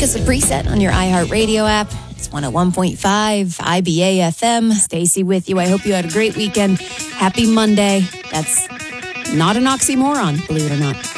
Make us a preset on your iHeartRadio app. It's 101.5 IBA FM. Stacey with you. I hope you had a great weekend. Happy Monday. That's not an oxymoron, believe it or not.